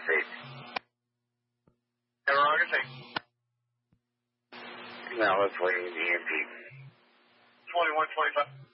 States. Interrogacy. No, let's wait in the EMP. 2125.